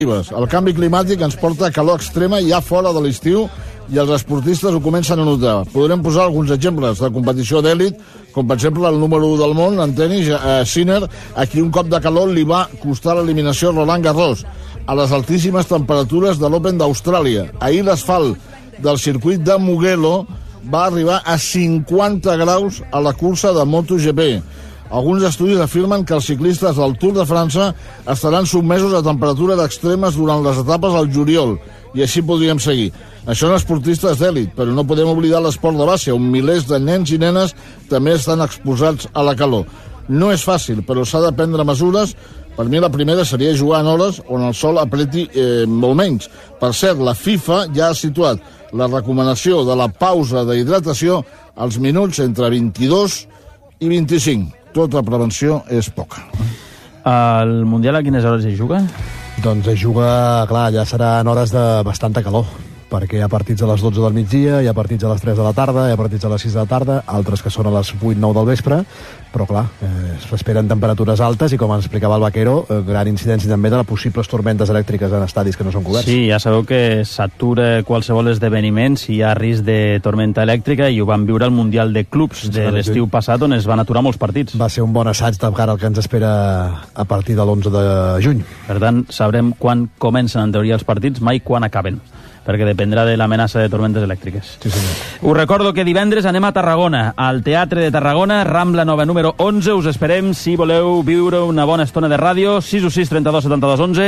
El canvi climàtic ens porta a calor extrema ja fora de l'estiu i els esportistes ho comencen a notar. Podrem posar alguns exemples de competició d'èlit, com per exemple el número 1 del món en tenis, Sinner, a qui un cop de calor li va costar l'eliminació Roland Garros, a les altíssimes temperatures de l'Open d'Austràlia. Ahir l'asfalt del circuit de Mugello va arribar a 50 graus a la cursa de MotoGP. Alguns estudis afirmen que els ciclistes del Tour de França estaran sotmesos a temperatures extremes durant les etapes al juliol, i així podríem seguir. Això són esportistes d'èlit, però no podem oblidar l'esport de base, on milers de nens i nenes també estan exposats a la calor. No és fàcil, però s'ha de prendre mesures. Per mi la primera seria jugar en hores on el sol apreti molt menys. Per cert, la FIFA ja ha situat la recomanació de la pausa d'hidratació als minuts entre 22 i 25. Tota prevenció és poca. El Mundial a quines hores hi juga? Doncs es juga, clar, ja serà en hores de bastanta calor, perquè hi ha partits a les 12 del migdia, hi ha partits a les 3 de la tarda, hi ha partits a les 6 de la tarda, altres que són a les 8-9 del vespre, però clar, s'esperen temperatures altes i, com ens explicava el Vaquero, gran incidència també de les possibles tormentes elèctriques en estadis que no són coberts. Sí, ja sabeu que s'atura qualsevol esdeveniment si hi ha risc de tormenta elèctrica, i ho vam viure al Mundial de Clubs de l'estiu passat, on es van aturar molts partits. Va ser un bon assaig de cara al que ens espera a partir de l'11 de juny. Per tant, sabrem quan comencen en teoria els partits, mai quan acaben, perquè dependrà de l'amenaça de tormentes elèctriques. Sí, senyor. Us recordo que divendres anem a Tarragona, al Teatre de Tarragona, Rambla Nova número 11. Us esperem si voleu viure una bona estona de ràdio. 616 32 72 11.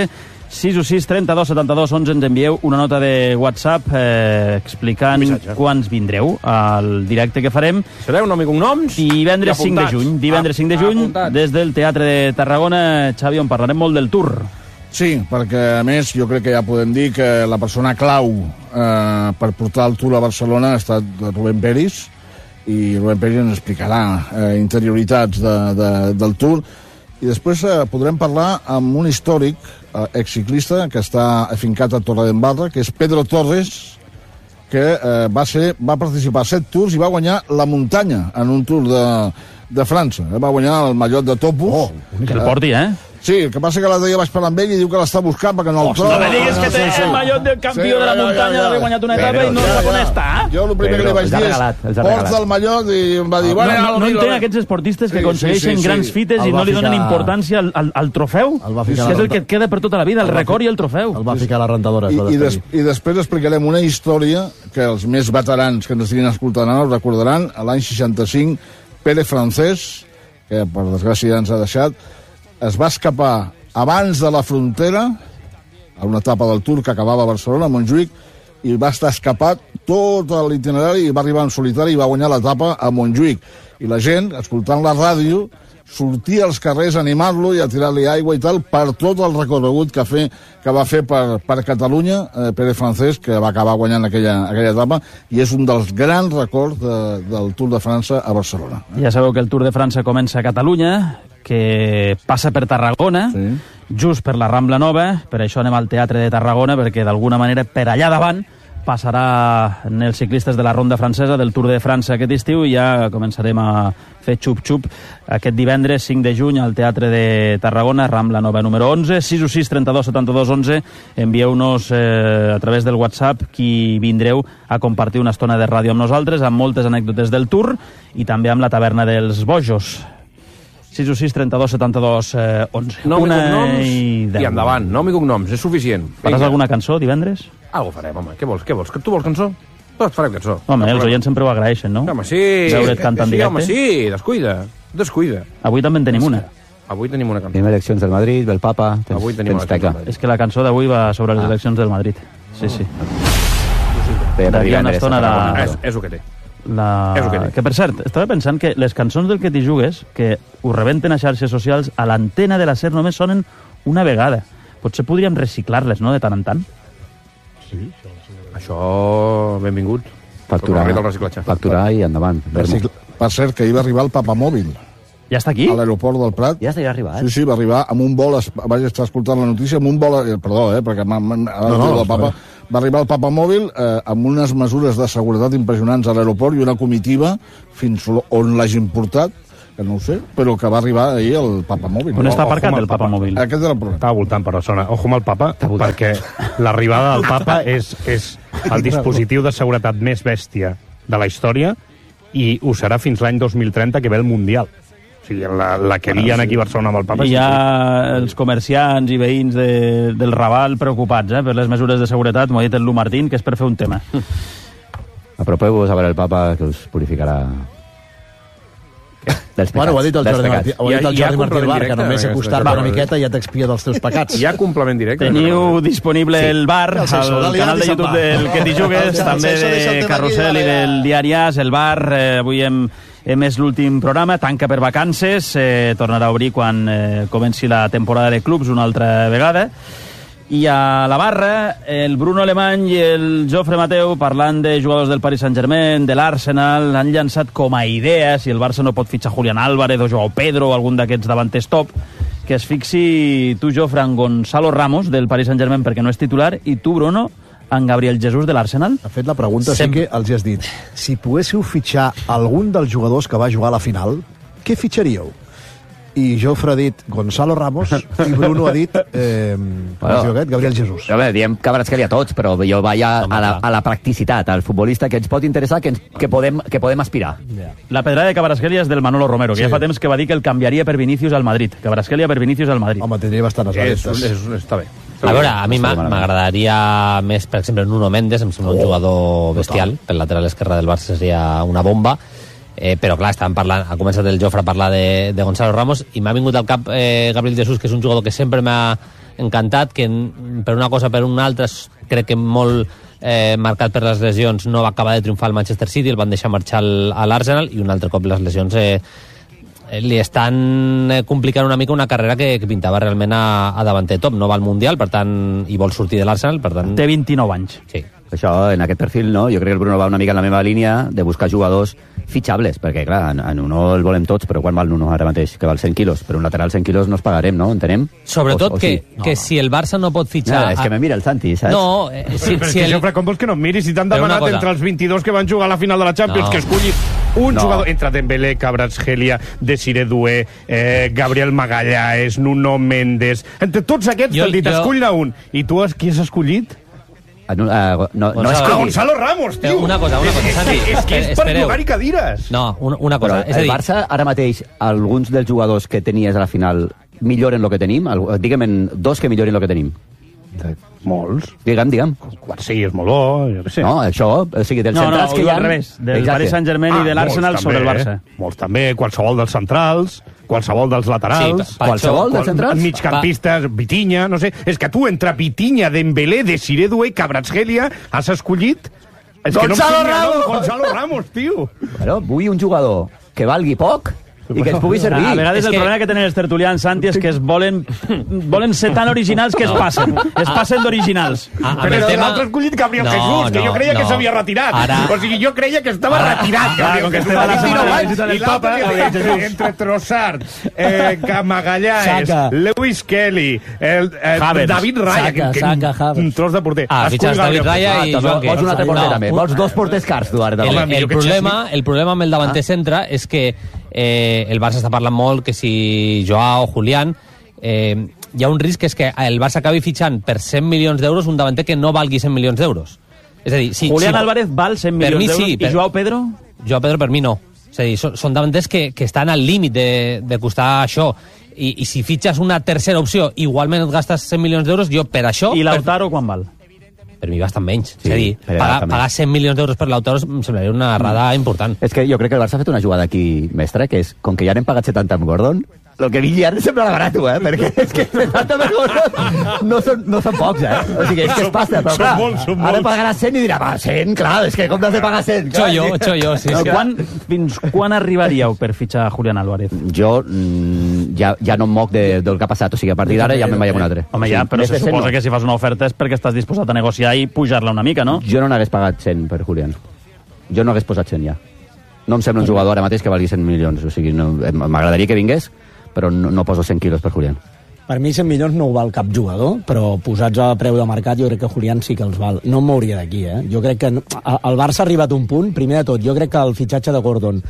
616 32 72 11. Ens envieu una nota de WhatsApp explicant quants vindreu al directe que farem. Sereu nom i cognoms? Divendres 5 de juny. Divendres 5 de juny, des del Teatre de Tarragona. Xavi, on parlarem molt del Tour. Sí, perquè a més jo crec que ja podem dir que la persona clau per portar el Tour a Barcelona ha estat Rubén Peris, i Rubén Peris ens explicarà interioritats del Tour, i després podrem parlar amb un històric exciclista que està afincat a Torredembarra, que és Pedro Torres, que va participar a 7 Tours i va guanyar la muntanya en un Tour de França. Va guanyar el mallot de topo. Que el porti, Sí, el que passa que l'altre dia vaig parlar amb ell i diu que l'està buscant perquè no el troba. No me digues que té el mallot del campió de la muntanya d'haver guanyat una etapa i no sap on està. Jo el primer que li vaig dir és porta el mallot, i em va dir... No entenc aquests esportistes que aconsegueixen grans fites i no li donen importància al trofeu, que és el que et queda per tota la vida, el record i el trofeu. El va ficar a la rentadora. I després explicarem una història que els més veterans que ens estiguin escoltant ara recordaran. A l'any 65, Pere Francés, que per desgràcia ja ens ha deixat, es va escapar abans de la frontera a una etapa del Tour que acabava a Barcelona, a Montjuïc, i va estar escapat tot l'itinerari i va arribar en solitari i va guanyar l'etapa a Montjuïc. I la gent, escoltant la ràdio, sortia als carrers a animar-lo i a tirar-li aigua i tal per tot el recorregut que va fer per Catalunya, Pere Francés, que va acabar guanyant aquella etapa, i és un dels grans records del Tour de França a Barcelona. Ja sabeu que el Tour de França comença a Catalunya, que passa per Tarragona, just per la Rambla Nova. Per això anem al Teatre de Tarragona, perquè d'alguna manera per allà davant passaran els ciclistes de la Ronda Francesa del Tour de França aquest estiu, i ja començarem a fer xup-xup aquest divendres 5 de juny al Teatre de Tarragona, Rambla Nova número 11. 616 32 72 11. Envieu-nos a través del WhatsApp qui vindreu a compartir una estona de ràdio amb nosaltres, amb moltes anècdotes del Tour i també amb la taverna dels Bojos. 616 32 72 11. Nom i cognoms i endavant. Nom i cognoms, és suficient. Faràs alguna cançó divendres? Algo farem, home. Què vols? Que tu vols cançó? Tots farem cançó. Home, els oients sempre ho agraeixen, no? Home, sí. Veure't cantar en directe. Home, sí. Descuida. Avui també en tenim una. Avui tenim una cançó. Tenim eleccions del Madrid, del Papa... Avui tenim eleccions del Madrid. És que la cançó d'avui va sobre les eleccions del Madrid. Sí. D'aquí una estona és el que té. Que, per cert, estava pensant que les cançons del que t'hi jugues, que ho rebenten a xarxes socials, a l'antena de la SER només sonen una vegada. Potser podríem reciclar-les, no?, de tant en tant. Sí. Això, benvingut. Facturar i endavant. Per cert, que hi va arribar el papamòbil. Ja està aquí? A l'aeroport del Prat. Ja està arribat? Sí, va arribar amb un vol... Vaig estar escoltant la notícia amb un vol... Perdó, perquè va arribar el papamòbil amb unes mesures de seguretat impressionants a l'aeroport i una comitiva fins on l'hagin portat que no ho sé, però que va arribar ahir el papamòbil. On està aparcat el papamòbil? Aquest era el problema. Estava voltant per la zona. Ojo amb el papa, perquè l'arribada del papa és el dispositiu de seguretat més bèstia de la història i ho serà fins l'any 2030, que ve el Mundial. O sigui, la que lien aquí a Barcelona amb el papa... I hi ha els comerciants i veïns del Raval preocupats per les mesures de seguretat, m'ho ha dit el Lu Martín, que és per fer un tema. Apropeu-vos a veure el papa, que us purificarà dels pecats. Bueno, ho ha dit el Jordi Martí, Hi ha Martí Bar, que directe, només aquesta acostar-te una cosa. miqueta ja t'expia dels teus pecats. Hi ha complement directe. Teniu disponible el bar El Seixo al de canal de Liat i YouTube se'n va. del Que t'hi jugues, El també Seixo deixa el de tema Carrusel aquí, i vale. del Diari As, el bar. Avui hem és l'últim programa, tanca per vacances, tornarà a obrir quan comenci la temporada de clubs una altra vegada. I a la barra, el Bruno Alemany i el Jofre Mateu, parlant de jugadors del Paris Saint-Germain, de l'Arsenal, han llançat com a idea, si el Barça no pot fitxar Julián Álvarez o Joao Pedro o algun d'aquests davanters top, que es fixi tu, Jofre, en Gonzalo Ramos, del Paris Saint-Germain, perquè no és titular, i tu, Bruno, en Gabriel Jesús, de l'Arsenal? Ha fet la pregunta, sí que els has dit, si poguéssiu fitxar algun dels jugadors que va jugar a la final, què fitxaríeu? I Jofre ha dit Gonzalo Ramos i Bruno ha dit Gabriel Jesús. Home, diem Kvaratskhelia tots, però jo vaig a la practicitat, al futbolista que ens pot interessar, que podem aspirar. La pedrada de Kvaratskhelia és del Manolo Romero, que ja fa temps que va dir que el canviaria per Vinícius al Madrid. Kvaratskhelia per Vinícius al Madrid. Home, tindria bastantes alertes. Està bé. A veure, a mi m'agradaria més, per exemple, Nuno Mendes, em sembla un jugador bestial, pel lateral esquerre del Barça seria una bomba, però clar, estàvem parlant, ha començat el Jofre a parlar de Gonzalo Ramos i m'ha vingut al cap Gabriel Jesús, que és un jugador que sempre m'ha encantat, que per una cosa per una altra crec que molt marcat per les lesions no va acabar de triomfar al Manchester City, el van deixar marxar a l'Arsenal i un altre cop les lesions li estan complicant una mica una carrera que pintava realment a davanter top. No va al Mundial, per tant, i vol sortir de l'Arsenal, per tant... Té 29 anys. Sí. Això, en aquest perfil, no? Jo crec que el Bruno va una mica en la meva línia de buscar jugadors fitxables, perquè, clar, en Nuno el volem tots, però quan val Nuno ara mateix? Que val 100 quilos. Per un lateral 100 quilos no els pagarem, no? Entenem? Sobretot que si el Barça no pot fitxar... És que me mira el Santi, saps? No, Però és que, Jofre, com vols que no em miris? Si t'han demanat entre els 22 que van jugar a la final de la Champions que escollis un jugador entre Dembélé, Kvaratskhelia, Desiré Doué, Gabriel Magallanes, Nuno Mendes... Entre tots aquests t'han dit, escull-ne un. I tu qui has escollit? No Gonzalo Ramos, tio! Una cosa, Santi, és que és per llogar-hi cadires. No, una cosa. Però el Barça, ara mateix, alguns dels jugadors que tenies a la final milloren el que tenim? Digue'm dos que milloren el que tenim. Molts. Digue'm. Sí, és molt bo, jo què sé. No, això, o sigui, dels centrals que hi ha... al revés, del Paris Saint-Germain i de l'Arsenal sobre el Barça. Molts també, qualsevol dels centrals, qualsevol dels laterals... Qualsevol dels centrals? Migcampistes, Vitinha, no sé... És que tu, entre Vitinha, Dembélé, Desiré Doué i Kvaratskhelia, has escollit... Gonzalo Ramos, tio! Bueno, vull un jugador que valgui poc i que ens pugui servir. A vegades el problema que tenen els tertulians, Santi, és que es volen ser tan originals que es passen d'originals. Però l'altre ha escollit Gabriel Jesús, que jo creia que s'havia retirat. O sigui, jo creia que estava retirat. I l'altre, entre Trossard, Magallanes, Lewis Kelly, David Raya, un tros de porter. Fitxes David Raya i Joan Vols un altre porter, també. Vols dos porters cars, tu, ara. El problema amb el davanter centre és que el Barça està parlant molt que si Joao, Julián, hi ha un risc que és que el Barça acabi fitxant per 100 milions d'euros un davanter que no valgui 100 milions d'euros. És a dir, Julián Álvarez val 100 milions d'euros i Joao Pedro? Joao Pedro per mi no. És a dir, són davanters que estan al límit de costar això. I si fitxes una tercera opció, igualment et gastes 100 milions d'euros, jo per això... I Lautaro quan val? Per mi bastant menys. Sí, és a dir, pagar 100 milions d'euros per Lautaro em semblaria una errada important. És que jo crec que el Barça ha fet una jugada aquí mestra, que és, com que ja n'hem pagat 70 amb Gordon, el que vingui ara sembla barat, perquè és que 70 per Gordon no són pocs, O sigui, és que es passa, però clar, ara pagarà 100 i dirà, va, 100, clar, és que com t'has de pagar 100? Xollo, sí. Fins quan arribaríeu per fitxar Julián Álvarez? Jo ja no em moc del que ha passat, o sigui, a partir d'ara ja me'n vaig a un altre. Home, ja, però se suposa que si fas una oferta és perquè estàs disposat a negociar i pujar-la una mica, no? Jo no n'hagués pagat 100 per Julián. Jo no hagués posat 100 ja. No em sembla un jugador ara mateix que valgui 100 milions, o sigui, m'agradaria que vingués, però no poso 100 quilos per Julián. Per mi 100 milions no ho val cap jugador, però posats a preu de mercat jo crec que Julián sí que els val. No em mouria d'aquí, Jo crec que el Barça ha arribat a un punt, primer de tot, jo crec que el fitxatge de Gordon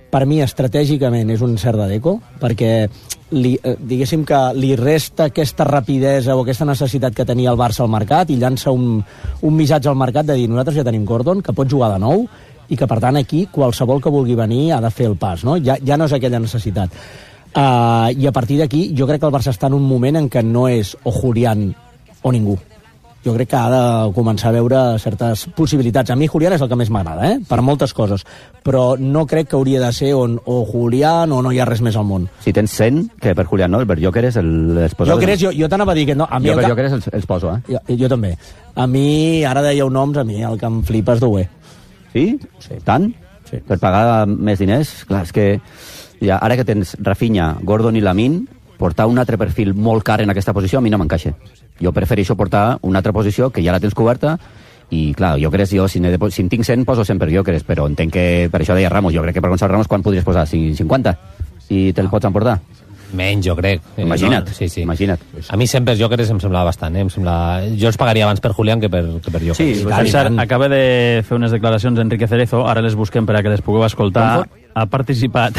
per mi estratègicament és un cert de deco, perquè diguéssim que li resta aquesta rapidesa o aquesta necessitat que tenia el Barça al mercat i llança un missatge al mercat de dir nosaltres ja tenim Gordon, que pot jugar de nou i que per tant aquí qualsevol que vulgui venir ha de fer el pas, no? Ja no és aquella necessitat. I a partir d'aquí jo crec que el Barça està en un moment en què no és o Julián o ningú. Jo crec que ha de començar a veure certes possibilitats. A mi Julián és el que més m'agrada, per moltes coses, però no crec que hauria de ser o Julián o no hi ha res més al món. Si tens 100, que per Julián no, el Berjóqueres l'esposa... Jo t'anava a dir que no. Jo Berjóqueres els poso, Jo també. A mi, ara dèieu noms, a mi el que em flipa és Doué. Sí? Tant? Sí. Per pagar més diners? Clar, és que ja, ara que tens Rafinha, Gordon i Lamine, portar un altre perfil molt car en aquesta posició a mi no m'encaixa. Jo prefereixo portar una altra posició que ja la tens coberta i, clar, si en tinc 100 poso 100 per Gyökeres, però entenc que per això deia Ramos, jo crec que per Gonzalo Ramos quan podries posar? 50? I te'l pots emportar? Menys, jo crec. Imagina't. Sí. Imagina't. A mi sempre Gyökeres em semblava bastant. Jo els pagaria abans per Julián que per Gyökeres. Sí, acaba de fer unes declaracions d'Enrique Cerezo, ara les busquem per a que les pugueu escoltar. Ha participat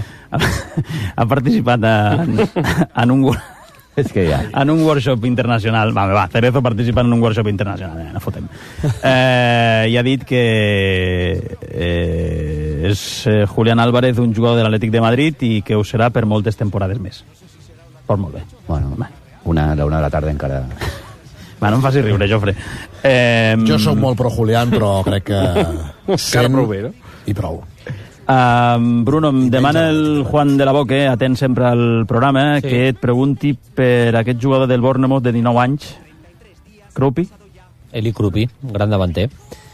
en un... És que ja... En un workshop internacional. Cerezo participa en un workshop internacional. No fotem. I ha dit que és Julián Álvarez un jugador de l'Atlètic de Madrid i que ho serà per moltes temporades més. Pues molt bé. Bueno, una de la tarda encara... No em facis riure, Jofre. Jo sóc molt pro Julián, però crec que... Encara prou bé, no? I prou. Bruno, em demana el Juan de la Boque, atent sempre al programa, que et pregunti per aquest jugador del Bournemouth de 19 anys, Krupi. Eli Krupi, gran davanter.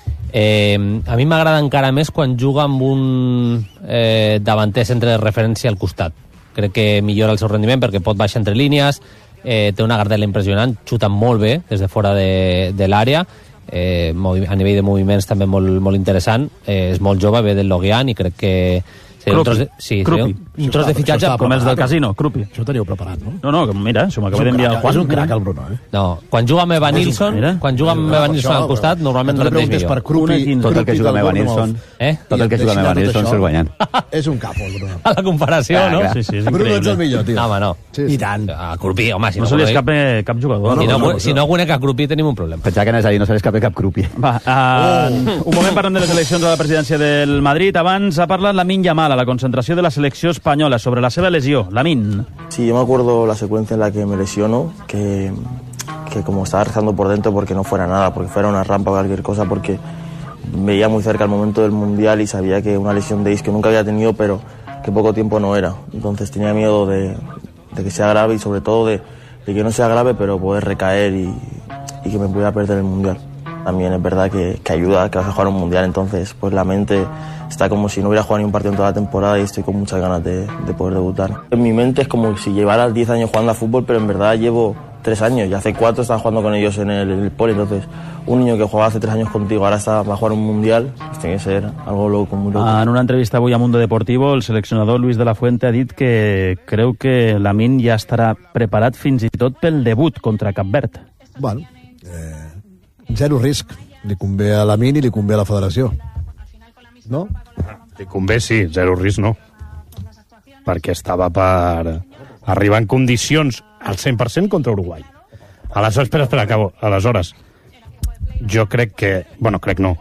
A mi m'agrada encara més quan juga amb un davanter centre de referència al costat. Crec que millora el seu rendiment perquè pot baixar entre línies, té una gardela impressionant, xuta molt bé des de fora de l'àrea, a nivell de moviments també molt interessant, és molt jove, ve del Lorient i crec que Krupi. Un tros de fitxatge com els del casino, Krupi. Això ho teníeu preparat, no? No, mira, s'ho m'acaba d'enviar el Juan. És un crac, el Bruno, No, quan juga amb Evan Nilsson, al costat, normalment rendeix millor. Tot el que juga amb Evan Nilsson, tot el que juga amb Evan Nilsson se'l guanyen. És un capo, el Bruno. A la comparació, no? Sí, és Bruno ets el millor, tio. Home, no. I tant. A Krupi, home, si no se li escapa cap jugador. Si no guanya cap Krupi tenim un problema. Pensava que anaves a dir no se li escapa cap Krupi. Un moment parlem de les eleccions a la presidència del Madrid. Abans ha parlat Lamine Yamal a la concentració de la selecció espanyola sobre la seva lesió. Lamine. Sí, yo me acuerdo la secuencia en la que me lesiono, que como estaba rezando por dentro porque no fuera nada, porque fuera una rampa o cualquier cosa, porque veía muy cerca el momento del Mundial y sabía que una lesión de isquio que nunca había tenido, pero que poco tiempo no era. Entonces tenía miedo de que sea grave y sobre todo de que no sea grave, pero poder recaer y que me pudiera perder el Mundial. También es verdad que ayuda, que vas a jugar un Mundial, entonces pues la mente está como si no hubiera jugado ni un partido en toda la temporada y estoy con muchas ganas de poder debutar. En mi mente es como si llevara 10 años jugando a fútbol, pero en verdad llevo 3 años y hace 4 estaba jugando con ellos en el Poli, entonces un niño que jugaba hace 3 años contigo ahora va a jugar un Mundial, pues tiene que ser algo loco, muy loco. En una entrevista avui a Mundo Deportivo, el seleccionador Luis de la Fuente ha dit que creu que Lamine ja estarà preparat fins i tot pel debut contra Cap Verd. Bueno, zero risc. Li convé a Lamine i li convé a la federació. No? Li convé, sí, zero risc no. Perquè estava per arribar en condicions al 100% contra Uruguai. Aleshores, espera, acabo. Aleshores, jo crec que... Bueno, crec no.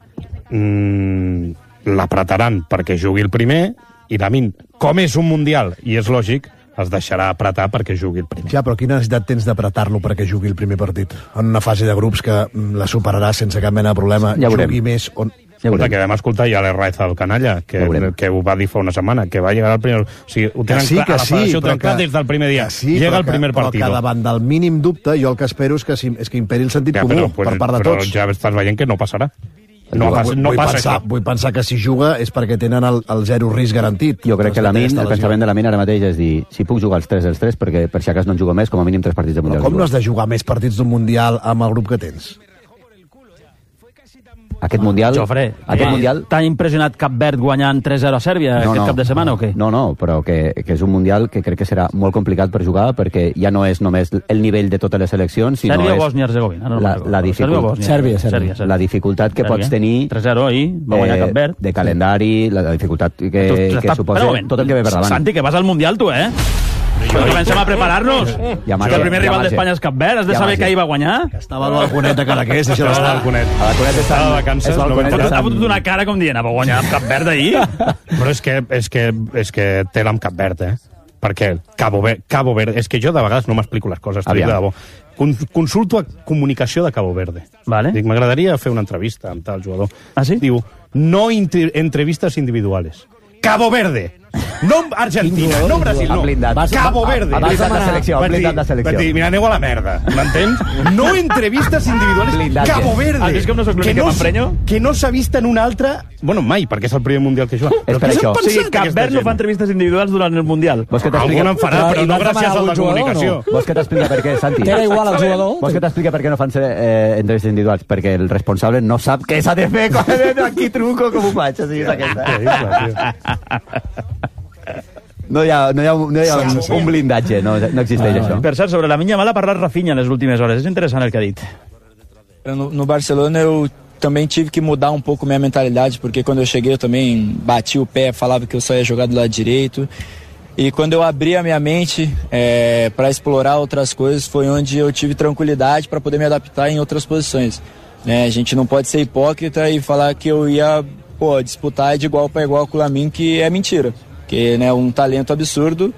L'apretaran perquè jugui el primer i Lamine, com és un Mundial, i és lògic, es deixarà apretar perquè jugui el primer. Ja, però quina necessitat tens d'apretar-lo perquè jugui el primer partit? En una fase de grups que la superarà sense cap mena de problema, ja jugui més... Escolta, que vam escoltar ja l'Herraiz al canalla, que ho va dir fa una setmana, que va llegar al primer... O sigui, ho tenen clar, a la federació ho tenen clar des del primer dia. Llega al primer partit. Però que davant del mínim dubte, jo el que espero és que imperi el sentit comú per part de tots. Però ja estàs veient que no passarà. Vull pensar que si juga és perquè tenen el zero risc garantit. Jo crec que el pensament de Lamine ara mateix és dir, si puc jugar els 3 dels 3, perquè per si acas no en jugo més, com a mínim 3 partits de Mundial. Com no has de jugar més partits d'un Mundial amb el grup que tens? Aquest Mundial... Jofre, t'ha impressionat Cap Verd guanyant 3-0 a Sèrbia aquest cap de setmana o què? No, però que és un Mundial que crec que serà molt complicat per jugar, perquè ja no és només el nivell de totes les seleccions, sinó Sèrbia o Bòsnia-Herzegovina? Sèrbia. La dificultat que pots tenir... 3-0 ahir, va guanyar Cap Verd. De calendari, la dificultat que suposa tot el que ve per davant. Santi, que vas al Mundial, tu, eh? Comencem a preparar-nos. Que el primer rival d'Espanya és Cap Verd. Has de saber que ahir va guanyar. Estava al balconet de Cadaqués. Estava al balconet. A balconet estava de vacances. Ha fotut una cara com dient, va guanyar amb Cap Verd ahir. Però és que tela amb Cap Verd, eh? Perquè Cabo Verde... És que jo de vegades no m'explico les coses. De debò. Consulto a comunicació de Cabo Verde. Dic, m'agradaria fer una entrevista amb tal jugador. Ah, sí? Diu, no entrevistes individuales. Cabo Verde. No Argentina, no Brasil, no. Cabo Verde. Blindat de selecció. Vaig dir, mira, aneu a la merda, m'entens? No entrevistes individuals. Cabo Verde. Has vist com no soc l'únic que m'emprenyo? Que no s'ha vist en un altre... Bueno, mai, perquè és el primer Mundial que juga. És per això. O sigui, Cap Verd no fa entrevistes individuals durant el Mundial. Algun en farà, però no gràcies a la comunicació. Vols que t'explica per què, Santi? Era igual al jugador. Vols que t'explica per què no fan entrevistes individuals? Perquè el responsable no sap què s'ha de fer quan aquí truco com ho faig. Així és aquesta. No hi ha un blindatge, no existeix això. Per cert, sobre la Lamine Yamal ha parlat Rafinha en les últimes hores. És interessant el que ha dit. No Barcelona eu também tive que mudar um pouco minha mentalidade, porque quando eu cheguei eu também bati o pé, falava que eu só ia jogar do lado direito. E quando eu abri a minha mente para explorar outras coisas, foi onde eu tive tranquilidade para poder me adaptar em outras posições. A gente não pode ser hipócrita e falar que eu ia disputar de igual para igual com o Lamine, que é mentira. Que é um talento absurdo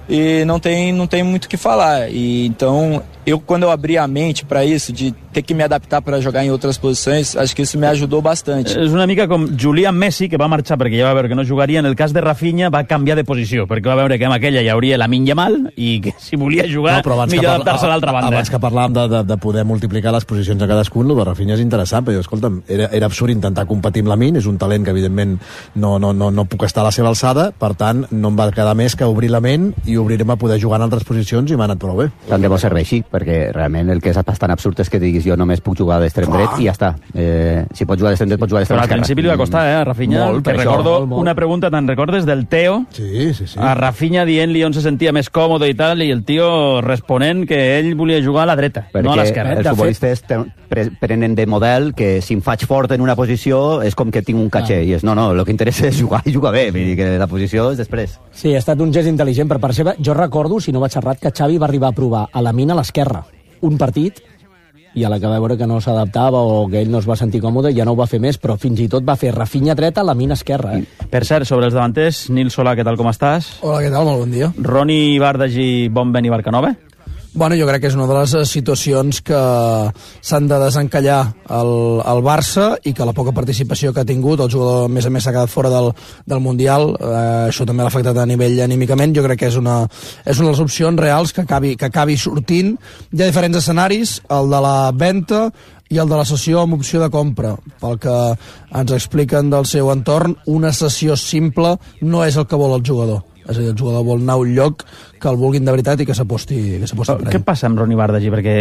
e não tem muito o que falar. E então, quando eu abri a mente para isso, de ter que me adaptar para jogar em outras posições, acho que isso me ajudou bastante. És una mica com Julián Messi, que va marxar perquè ja va veure que no jugaria. En el cas de Rafinha va canviar de posició, perquè va veure que amb aquella hi hauria Lamine Yamal i que si volia jugar, millor adaptar-se a l'altra banda. Abans que parlàvem de poder multiplicar les posicions de cadascun, el de Rafinha és interessant, però escolta'm, era absurd intentar competir amb Lamine, és un talent que evidentment no puc estar a la seva alçada, per tant no em va quedar més que obrir la ment i obrir-me a poder jugar en altres posicions i m'ha anat prou bé. Tant de bo serveixi, perquè realment el que és bastant absurd és que diguis jo només puc jugar d'extrem dret i ja està. Si pots jugar d'extrem dret, pots jugar d'extrem esquerra. Però al principi li va costar, a Rafinha. Molt, que recordo una pregunta, te'n recordes, del Teo? Sí. A Rafinha dient-li on se sentia més còmode i tal, i el tio responent que ell volia jugar a la dreta, no a l'esquerra. Els futbolistes prenen de model que si em faig fort en una posició és com que tinc un caché, i és no, el que interessa és jugar i jugar bé, vull dir que la posició és després. Sí, ha estat un gest intel·ligent per part seva. Jo recordo, si no vaig errat, que Xavi va arribar a provar a Lamine a l'esquerra un partit, i a la que va veure que no s'adaptava o que ell no es va sentir còmode, ja no ho va fer més, però fins i tot va fer Rafinha dreta, Lamine esquerra. Per cert, sobre els davanters, Nil Solà, què tal, com estàs? Hola, què tal? Molt bon dia. Roni Bardagi, Bonben i Barcanova? Bueno, jo crec que és una de les situacions que s'han de desencallar al Barça i que la poca participació que ha tingut, el jugador a més s'ha quedat fora del Mundial, això també l'ha afectat a nivell anímicament. Jo crec que és una de les opcions reals que acabi sortint. Hi ha diferents escenaris, el de la venda i el de la cessió amb opció de compra. Pel que ens expliquen del seu entorn, una cessió simple no és el que vol el jugador. És a dir, el jugador vol anar a un lloc que el vulguin de veritat i que s'aposti per ell. Què passa amb Roni Bardagi? Perquè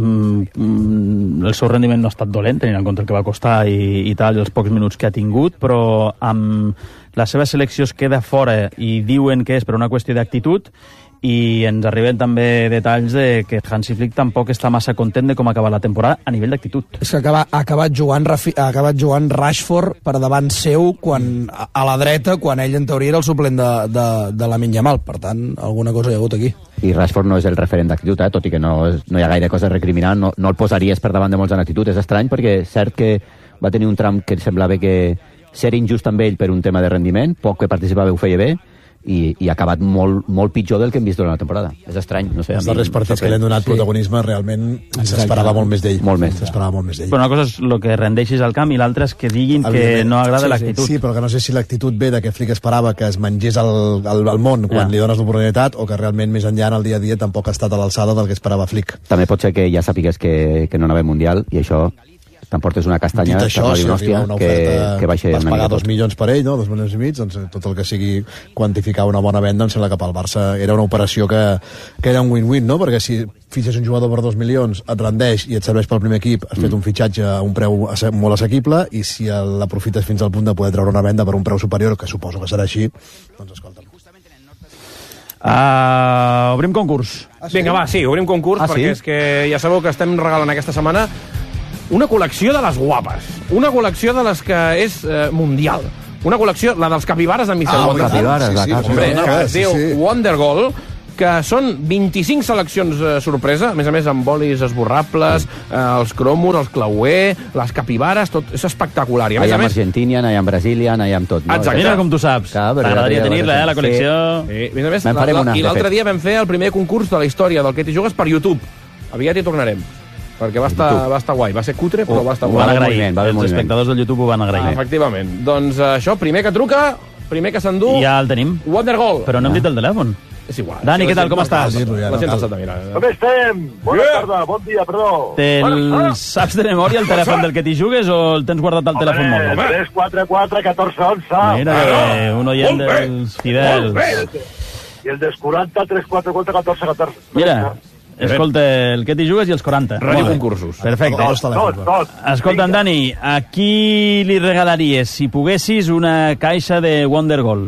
el seu rendiment no ha estat dolent, tenint en compte el que va costar i tal, i els pocs minuts que ha tingut, però amb la seva selecció es queda fora i diuen que és per una qüestió d'actitud, i ens arriben també detalls de que Hansi Flick tampoc està massa content de com acaba la temporada a nivell d'actitud. És que ha acabat jugant Rashford per davant seu a la dreta, quan ell en teoria era el suplent de Lamine Yamal. Per tant, alguna cosa hi ha hagut aquí. I Rashford no és el referent d'actitud, tot i que no hi ha gaire cosa a recriminar, no el posaries per davant de molts en actitud. És estrany perquè és cert que va tenir un tram que semblava que ser injust amb ell per un tema de rendiment, poc que participava ho feia bé, i ha acabat molt pitjor del que hem vist durant la temporada. És estrany, no sé. Els darrers partits que li han donat protagonisme realment s'esperava molt més d'ell. S'esperava molt més d'ell. Però una cosa és el que rendeixis al camp i l'altra és que diguin que no agrada l'actitud. Sí, però que no sé si l'actitud ve de que Flick esperava que es mengés el món quan li dones l'oportunitat, o que realment més enllà en el dia a dia tampoc ha estat a l'alçada del que esperava Flick. També pot ser que ja sàpigues que no anava al Mundial, i això t'emportes una castanya, dit això, si arriba una oferta, que baixa vas pagar 2 milions per ell, no? 2 milions i mig, doncs tot el que sigui quantificar una bona venda, em sembla que pel Barça era una operació que era un win-win, no? Perquè si fitxes un jugador per 2 milions, et rendeix i et serveix pel primer equip, has fet un fitxatge a un preu molt assequible, i si l'aprofites fins al punt de poder treure una venda per un preu superior, que suposo que serà així, doncs escolta'm. Obrim concurs. Vinga, va, sí, obrim concurs, perquè és que ja sabeu que estem regalant aquesta setmana una col·lecció de les guapes. Una col·lecció de les que és mundial. Una col·lecció, la dels capibares de Mr. Wonder. Capibares, de casa. Que es diu Wonder Goal, que són 25 seleccions sorpresa, a més amb bolis esborrables, els cromos, els clauer, les capibares, tot és espectacular. I a més, Argentinian, hi ha Brazilian, hi ha tot. No? Exacte. Mira com tu saps. T'agradaria tenir-la, la col·lecció. Sí. A més, i l'altre dia vam fer el primer concurs de la història del que t'hi jugues per YouTube. Aviat hi tornarem. Perquè va estar guai. Va ser cutre, però va estar guai. Ho van agrair. Els espectadors del YouTube ho van agrair. Efectivament. Doncs això, primer que truca, primer que s'endú... Ja el tenim. Wonder Goal. Però no hem dit el telèfon. És igual. Dani, què tal, com estàs? La gent salta, mira. Com estem? Bona tarda, bon dia, perdó. Saps de memòria el telèfon del que t'hi jugues o el tens guardat al telèfon mòbil? 344 1411. Mira, un oient dels fidels. I el dels 40 344 1414. Mira, escolta, el que t'hi jugues i els 40. Ràdio concursos. Perfecte. Escolta'm, Dani, a qui li regalaries, si poguessis, una caixa de Wonder Goal?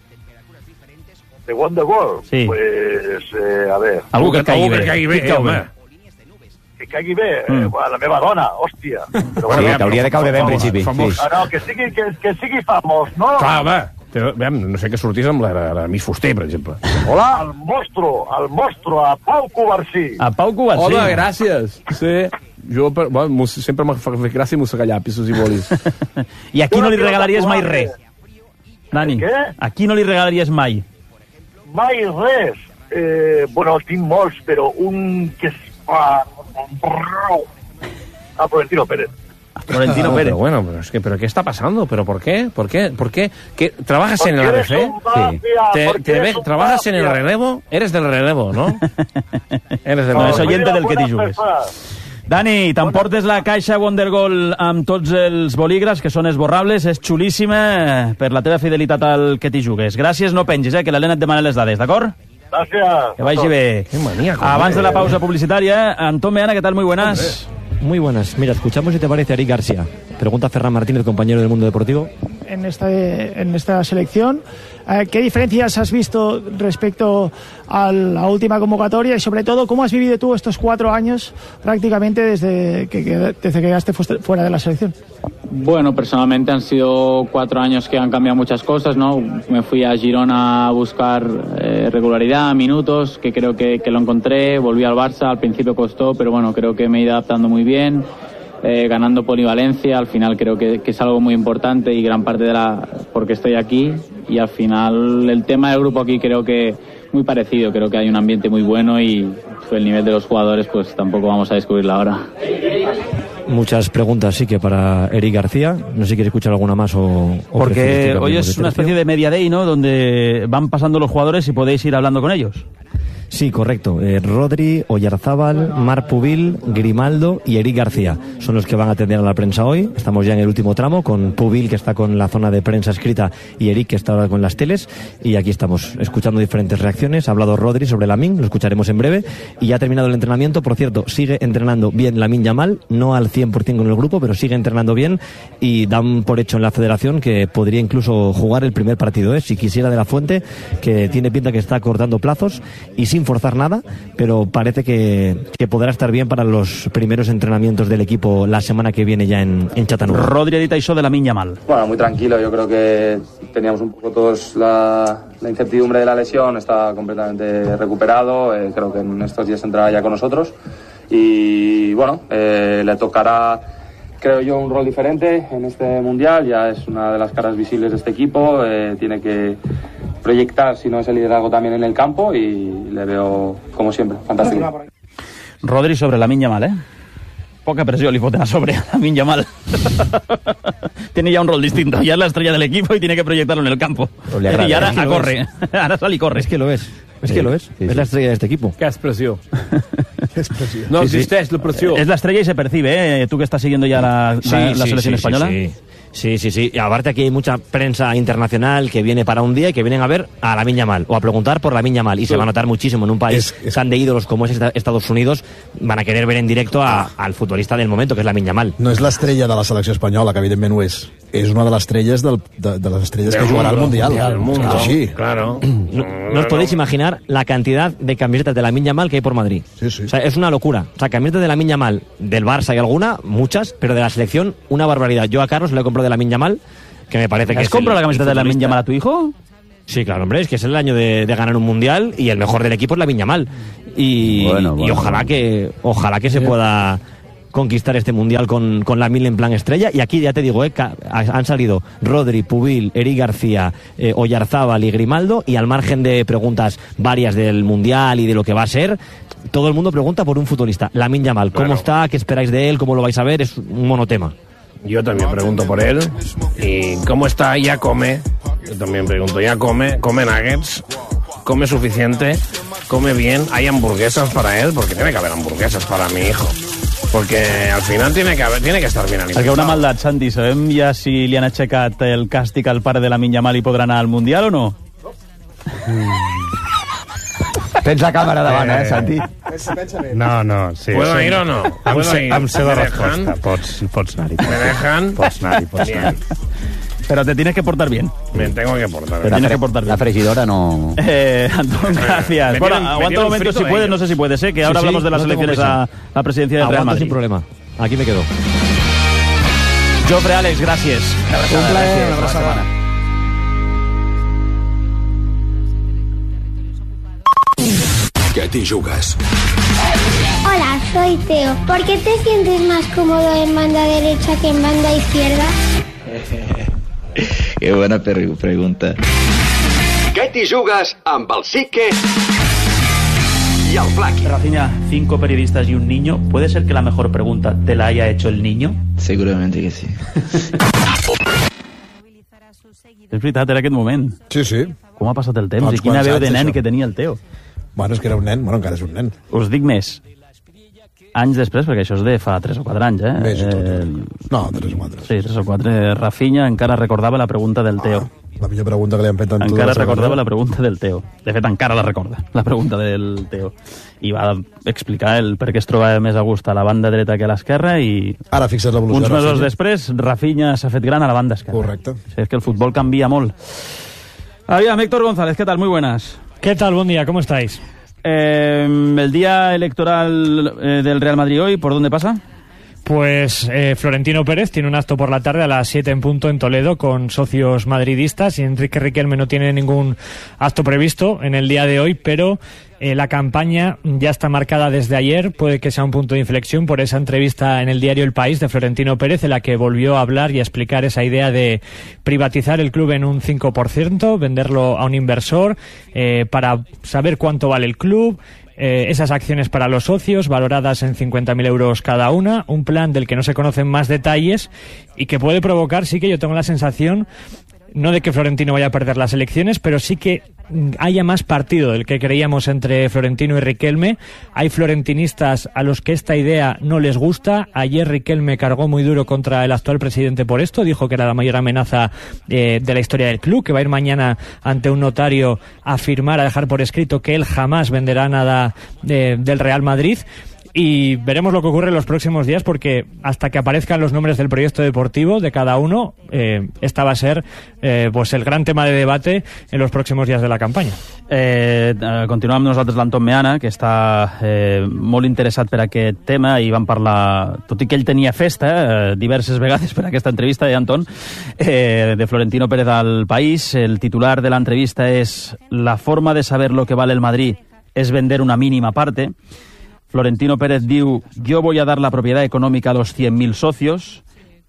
De Wonder Goal? Sí. Pues, a ver... Algú que caigui bé, home. Que caigui bé? La meva dona, hòstia. Però bueno, t'hauria de caure bé en principi. No, que sigui famós, no? Clar, home. No sé que sortís amb la Miss Fuster, per exemple. Hola, el monstro, a Pau Covarsí. A Pau Covarsí. Hola, gràcies. Sí. Jo sempre m'ha fet gràcia mossegar llapisos i bolis. I a qui no li regalaries mai res? Dani, a qui no li regalaries mai? Mai res. Bueno, tinc molts, però un que es fa... A Florentino Pérez. Florentino Pérez. Bueno, pero ¿qué está pasando? ¿Pero por qué? ¿Por qué? ¿Qué? ¿Trabajas en el ABC? Sí. ¿Trabajas en el relevo? Eres del relevo, ¿no? Eres del relevo. És oyente del que t'hi jugues. Dani, t'emportes la caixa Wonder Goal amb tots els bolígrafs, que són esborrables, és xulíssima per la teva fidelitat al que t'hi jugues. Gràcies, no pengis, que l'Helena et demana les dades, d'acord? Gràcies. Que vagi bé. Qué maníaco. Abans de la pausa publicitaria, Antón Meana, ¿qué tal? Muy buenas. Muy buenas. Mira, escuchamos si te parece a Eric García. Pregunta Ferran Martínez, compañero del Mundo Deportivo. En esta selección, ¿qué diferencias has visto respecto a la última convocatoria y sobre todo cómo has vivido tú estos 4 años prácticamente desde que quedaste fuera de la selección? Bueno, personalmente han sido 4 años que han cambiado muchas cosas, ¿no? Me fui a Girona a buscar regularidad, minutos, que creo que lo encontré. Volví al Barça, al principio costó, pero bueno, creo que me he ido adaptando muy bien. Ganando polivalencia, al final creo que es algo muy importante y gran parte porque estoy aquí, y al final el tema del grupo aquí creo que muy parecido, creo que hay un ambiente muy bueno y el nivel de los jugadores pues tampoco vamos a descubrirlo ahora. Muchas preguntas sí que para Eric García, no sé si quiere escuchar alguna más o porque hoy es una especie de media day, ¿no? Donde van pasando los jugadores y podéis ir hablando con ellos. Sí, correcto. Rodri, Oyarzábal, Marc Pubil, Grimaldo y Eric García son los que van a atender a la prensa hoy. Estamos ya en el último tramo con Pubil, que está con la zona de prensa escrita, y Eric, que está ahora con las teles. Y aquí estamos escuchando diferentes reacciones. Ha hablado Rodri sobre Lamine, lo escucharemos en breve. Y ya ha terminado el entrenamiento. Por cierto, sigue entrenando bien Lamine Yamal, no al 100% con el grupo, pero sigue entrenando bien. Y dan por hecho en la federación que podría incluso jugar el primer partido, si quisiera, de la Fuente, que tiene pinta que está cortando plazos y sin forzar nada, pero parece que podrá estar bien para los primeros entrenamientos del equipo la semana que viene ya en Chattanooga. Rodri ha dit això de Lamine Yamal. Bueno, muy tranquilo, yo creo que teníamos un poco todos la incertidumbre de la lesión, está completamente recuperado, creo que en estos días entrará ya con nosotros y bueno, le tocará, creo yo, un rol diferente en este mundial, ya es una de las caras visibles de este equipo, tiene que proyectar, si no, ese liderazgo también en el campo, y le veo, como siempre, fantástico. Rodri sobre Lamine Yamal, poca presión le foten a sobre a Lamine Yamal. Tiene ya un rol distinto, ya es la estrella del equipo y tiene que proyectarlo en el campo. Y ahora corre, ahora sale y corre. Es que lo es. Es que lo es. Es la estrella de este equipo. Qué expresión. No existeix la pressió. Es la estrella y se percibe, ¿eh? Tú que estás siguiendo ya la selección española. Sí. Y aparte aquí hay mucha prensa internacional que viene para un día y que vienen a ver a Lamine Yamal o a preguntar por Lamine Yamal, y se va a notar muchísimo en un país tan de ídolos como es Estados Unidos. Van a querer ver en directo al futbolista del momento, que es Lamine Yamal. No és l'estrella de la selecció espanyola, que evidentment ho és. És una de les estrelles de les estrelles que jugarà al Mundial. Sí. Claro. No os podéis imaginar la cantidad de camisetas de Lamine Yamal que hay por Madrid. Sí. O sea, es una locura. O sea, camisetas de Lamine Yamal del Barça y alguna, muchas, pero de la selección, una barbaridad. Yo a Carlos le compro de Lamine Yamal, que me parece que ¿has comprado la camiseta de Lamine Yamal a tu hijo? Sí, claro, hombre, es que es el año de ganar un mundial y el mejor del equipo es Lamine Yamal. Y ojalá que se pueda conquistar este mundial con Lamine en plan estrella. Y aquí ya te digo, han salido Rodri, Pubil, Eric García, Oyarzábal y Grimaldo, y al margen de preguntas varias del mundial y de lo que va a ser, todo el mundo pregunta por un futbolista. Lamine Yamal, ¿cómo está? ¿Qué esperáis de él? ¿Cómo lo vais a ver? Es un monotema. Yo también pregunto por él. ¿Y cómo está? ¿Ya come? Yo también pregunto, ¿ya come? ¿Come nuggets? ¿Come suficiente? ¿Come bien? ¿Hay hamburguesas para él? Porque tiene que haber hamburguesas para mi hijo. Porque al final tiene que estar bien alimentado. Perquè una maldat, Santi, sabem ja si li han aixecat el càstig al pare de Lamine Yamal i podrà anar al Mundial o no? Tens la càmera davant, Santi? No, sí. ¿Puedo ir o no? Em sé la resposta. Pots anar-hi. ¿Me dejan? Pots anar-hi. Pero te tienes que portar bien. Me tengo que portar bien. Tienes que portar bien. La frigidora no... Antón, gracias. Bueno, aguanta un momento si puedes, no sé si puedes, que ahora hablamos de las elecciones a la presidencia del Real Madrid. Sin problema. Aquí me quedo. Jofre, Àlex, gràcies. Un plaer, una abraçada. ¿Qué te jugas? Hola, soy Teo. ¿Por qué te sientes más cómodo en banda derecha que en banda izquierda? Qué buena pregunta. ¿Qué te jugas amb el Sique y al Flaqui? Rafinha, 5 periodistas y un niño. ¿Puede ser que la mejor pregunta te la haya hecho el niño? Seguramente que sí. És veritat, era aquest moment. Sí. Com ha passat el temps? I quina veu de nen que tenia el Teo. Bueno, és que era un nen, encara és un nen. Us dic més. Anys després, perquè això és de fa 3 o 4 anys, Més i tot. No, 3 o 4. Sí, 3 o 4. Rafinha encara recordava la pregunta del Teo. La millor pregunta que li han fet en encara recordava la pregunta del Teo. De fet, encara la recorda, la pregunta del Teo. I va explicar el per què es trobava més a gust a la banda dreta que a l'esquerra i... Ara fixa't l'evolució. Uns mesos després, Rafinha s'ha fet gran a la banda esquerra. Correcte. Sí, és que el futbol canvia molt. Aviam, Héctor González, ¿qué tal? Muy buenas. ¿Qué tal? Buen día, ¿cómo estáis? El día electoral del Real Madrid hoy, ¿por dónde pasa? Pues Florentino Pérez tiene un acto por la tarde a las 7 en punto en Toledo con socios madridistas, y Enrique Riquelme no tiene ningún acto previsto en el día de hoy, pero la campaña ya está marcada desde ayer. Puede que sea un punto de inflexión por esa entrevista en el diario El País de Florentino Pérez, en la que volvió a hablar y a explicar esa idea de privatizar el club en un 5%, venderlo a un inversor para saber cuánto vale el club. Esas acciones para los socios, valoradas en 50.000 euros cada una, un plan del que no se conocen más detalles y que puede provocar, sí que yo tengo la sensación, no de que Florentino vaya a perder las elecciones, pero sí que haya más partido del que creíamos entre Florentino y Riquelme. Hay florentinistas a los que esta idea no les gusta. Ayer Riquelme cargó muy duro contra el actual presidente por esto, dijo que era la mayor amenaza de la historia del club, que va a ir mañana ante un notario a firmar, a dejar por escrito que él jamás venderá nada del Real Madrid. Y veremos lo que ocurre en los próximos días, porque hasta que aparezcan los nombres del proyecto deportivo de cada uno, esta va a ser pues el gran tema de debate en los próximos días de la campaña. Continuem amb nosaltres l'Anton Meana, que està molt interessat per aquest tema, i vam parlar, tot i que ell tenia festa diverses vegades per aquesta entrevista, Anton, de Florentino Pérez al País. El titular de la entrevista es: la forma de saber lo que vale el Madrid es vender una mínima parte. Florentino Pérez diu: yo voy a dar la propiedad económica a los 100.000 socios.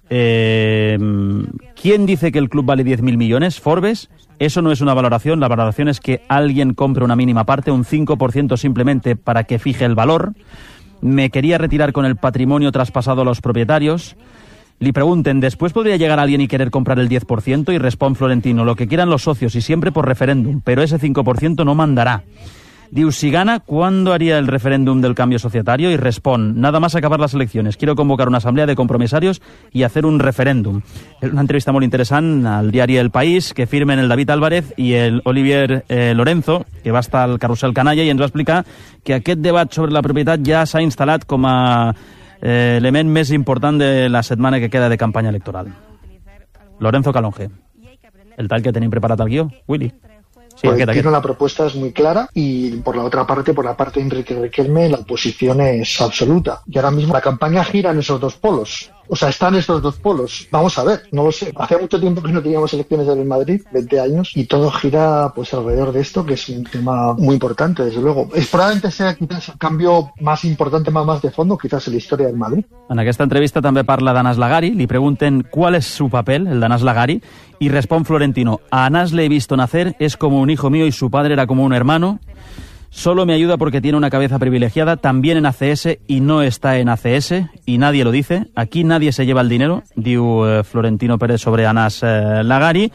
¿Quién dice que el club vale 10.000 millones? ¿Forbes? Eso no es una valoración. La valoración es que alguien compre una mínima parte, un 5% simplemente para que fije el valor. Me quería retirar con el patrimonio traspasado a los propietarios. Le pregunten, ¿después podría llegar alguien y querer comprar el 10%? Y responde Florentino, lo que quieran los socios y siempre por referéndum, pero ese 5% no mandará. Diu, si gana, ¿cuándo haría el referéndum del cambio societario? Y responde, nada más acabar las elecciones, quiero convocar una asamblea de compromisarios y hacer un referéndum. Una entrevista muy interesante al diari El País, que firmen el David Álvarez i el Olivier Lorenzo, que va estar al Carrusel Canalla, i ens va explicar que aquest debat sobre la propietat ja s'ha instal·lat com a element més important de la setmana que queda de campanya electoral. Lorenzo Calonge. El tal que tenim preparat al guió, Willy. Sí, tiene la propuesta es muy clara y por la otra parte, por la parte de Enrique Riquelme, la oposición es absoluta. Y ahora mismo la campaña gira en esos dos polos. O sea, están estos dos polos. Vamos a ver, no lo sé. Hace mucho tiempo que no teníamos elecciones en el Madrid, 20 años, y todo gira pues alrededor de esto, que es un tema muy importante, desde luego. Probablemente sea quizás el cambio más importante, más de fondo, quizás en la historia del Madrid. En aquesta entrevista també parla d'Anas Lagari, li pregunten cuál es su papel, el d'Anas Lagari, y responde Florentino, a Anas le he visto nacer, es como un hijo mío y su padre era como un hermano. Solo me ayuda porque tiene una cabeza privilegiada, también en ACS y no está en ACS, y nadie lo dice. Aquí nadie se lleva el dinero, diu Florentino Pérez sobre Anas Lagari,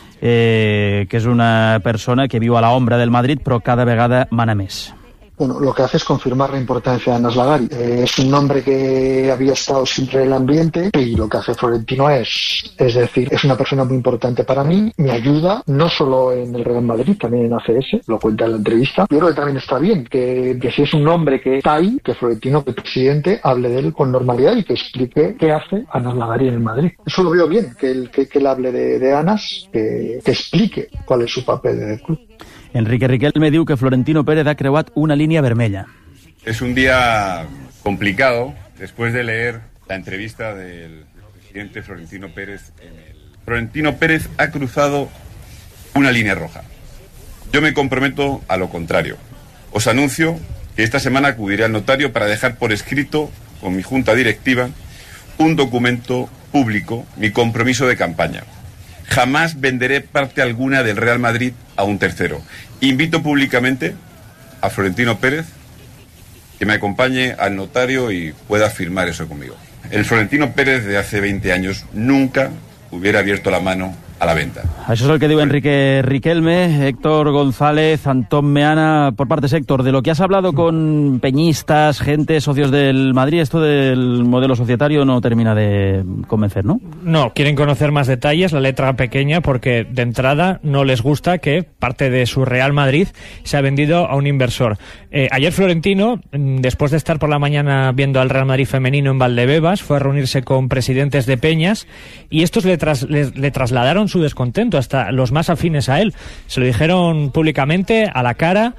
que és una persona que viu a l'ombra del Madrid, però cada vegada mana més. Bueno, lo que hace es confirmar la importancia de Anas Lagari. Es un nombre que había estado siempre en el ambiente y lo que hace Florentino es decir, es una persona muy importante para mí, me ayuda no solo en el Real Madrid, también en ACS, lo cuenta en la entrevista. Yo creo que también está bien que si es un nombre que está ahí, que Florentino, que el presidente, hable de él con normalidad y que explique qué hace Anas Lagari en el Madrid. Eso lo veo bien, que él hable de Anas, que explique cuál es su papel en el club. Enrique Riquelme diu que Florentino Pérez ha creuat una línia vermella. Es un día complicado después de leer la entrevista del presidente Florentino Pérez. Florentino Pérez ha cruzado una línea roja. Yo me comprometo a lo contrario. Os anuncio que esta semana acudiré al notario para dejar por escrito con mi junta directiva un documento público, mi compromiso de campaña. Jamás venderé parte alguna del Real Madrid a un tercero. Invito públicamente a Florentino Pérez que me acompañe al notario y pueda firmar eso conmigo. El Florentino Pérez de hace 20 años nunca hubiera abierto la mano a la venta. Això és el que diu Enrique Riquelme. Héctor González, Antón Meana, por partes, Héctor, de lo que has hablado con peñistas, gente, socios del Madrid, esto del modelo societario no termina de convencer, ¿no? No, quieren conocer más detalles, la letra pequeña, porque de entrada no les gusta que parte de su Real Madrid se ha vendido a un inversor. Ayer Florentino, después de estar por la mañana viendo al Real Madrid femenino en Valdebebas, fue a reunirse con presidentes de peñas y estos le trasladaron su descontento, hasta los más afines a él. Se lo dijeron públicamente a la cara,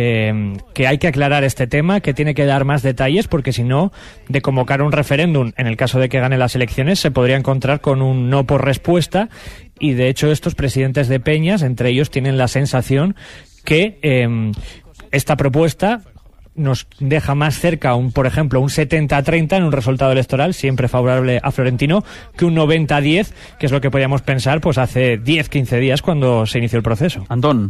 que hay que aclarar este tema, que tiene que dar más detalles, porque si no, de convocar un referéndum, en el caso de que gane las elecciones, se podría encontrar con un no por respuesta, y de hecho estos presidentes de peñas, entre ellos, tienen la sensación que esta propuesta nos deja más cerca, por ejemplo, un 70-30 en un resultado electoral siempre favorable a Florentino, que un 90-10, que es lo que podíamos pensar pues hace 10-15 días cuando se inició el proceso. Antón.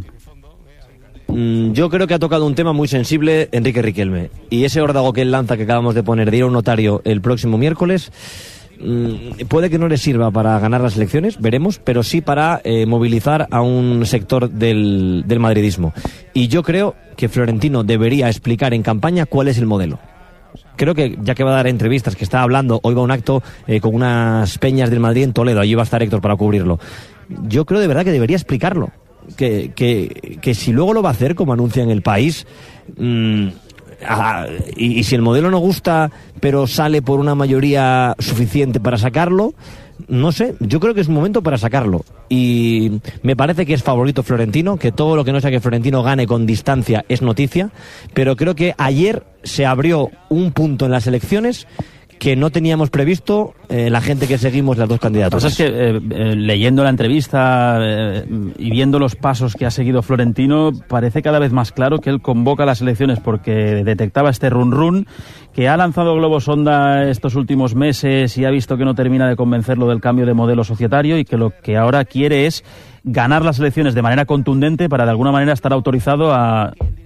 Yo creo que ha tocado un tema muy sensible Enrique Riquelme, y ese órdago que él lanza, que acabamos de poner, de ir a un notario el próximo miércoles, puede que no le sirva para ganar las elecciones, veremos, pero sí para movilizar a un sector del madridismo. Y yo creo que Florentino debería explicar en campaña cuál es el modelo. Creo que, ya que va a dar entrevistas, que está hablando, hoy va a un acto con unas peñas del Madrid en Toledo, allí va a estar Héctor para cubrirlo. Yo creo de verdad que debería explicarlo. Que si luego lo va a hacer, como anuncia en El País, y si el modelo no gusta, pero sale por una mayoría suficiente para sacarlo, no sé, yo creo que es un momento para sacarlo. Y me parece que es favorito Florentino, que todo lo que no sea que Florentino gane con distancia es noticia, pero creo que ayer se abrió un punto en las elecciones que no teníamos previsto la gente que seguimos las dos candidaturas. Lo que pasa es que leyendo la entrevista y viendo los pasos que ha seguido Florentino, parece cada vez más claro que él convoca las elecciones porque detectaba este run-run, que ha lanzado globo sonda estos últimos meses y ha visto que no termina de convencerlo del cambio de modelo societario, y que lo que ahora quiere es ganar las elecciones de manera contundente para de alguna manera estar autorizado a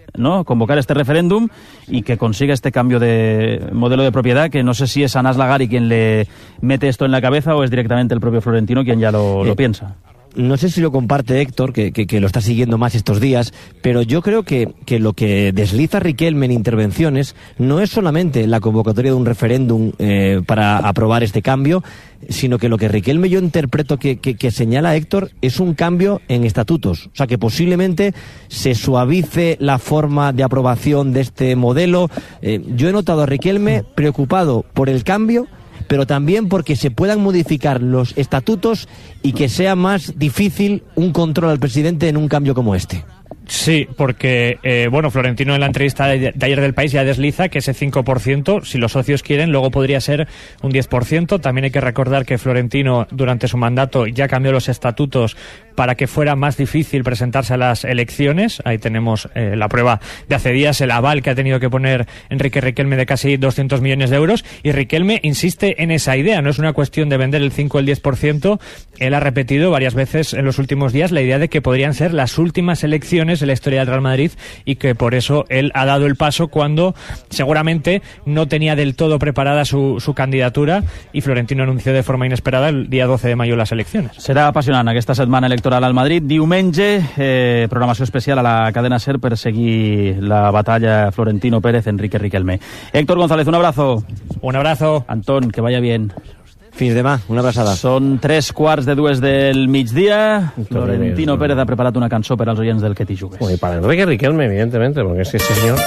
¿no?, convocar este referéndum y que consiga este cambio de modelo de propiedad, que no sé si es Anas Lagari quien le mete esto en la cabeza o es directamente el propio Florentino quien ya lo piensa. No sé si lo comparte Héctor, que lo está siguiendo más estos días, pero yo creo que lo que desliza Riquelme en intervenciones no es solamente la convocatoria de un referéndum para aprobar este cambio, sino que lo que Riquelme yo interpreto que señala Héctor es un cambio en estatutos. O sea, que posiblemente se suavice la forma de aprobación de este modelo. Yo he notado a Riquelme preocupado por el cambio, pero también porque se puedan modificar los estatutos y que sea más difícil un control al presidente en un cambio como este. Sí, porque, Florentino en la entrevista de ayer del País ya desliza que ese 5%, si los socios quieren, luego podría ser un 10%. También hay que recordar que Florentino, durante su mandato, ya cambió los estatutos para que fuera más difícil presentarse a las elecciones. Ahí tenemos la prueba de hace días, el aval que ha tenido que poner Enrique Riquelme de casi 200 millones de euros. Y Riquelme insiste en esa idea, no es una cuestión de vender el 5 o el 10%. Él ha repetido varias veces en los últimos días la idea de que podrían ser las últimas elecciones en la historia del Real Madrid y que por eso él ha dado el paso cuando seguramente no tenía del todo preparada su candidatura, y Florentino anunció de forma inesperada el día 12 de mayo las elecciones. Serà apassionant aquesta setmana electoral al Madrid. Diumenge, programació especial a la cadena SER per seguir la batalla Florentino Pérez-Enrique Riquelme. Héctor González, un abrazo. Un abrazo. Antón, que vaya bien. Fins demà, una abraçada. Són 3:15 del migdia. Florentino Pérez ha preparat una cançó per als oients del Que t'hi jugues. Y para Enrique Riquelme, evidentemente, porque es que ese señor...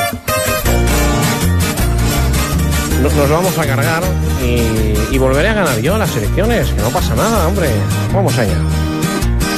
Nos vamos a cargar y volveré a ganar yo las elecciones, que no pasa nada, hombre. Vamos allá.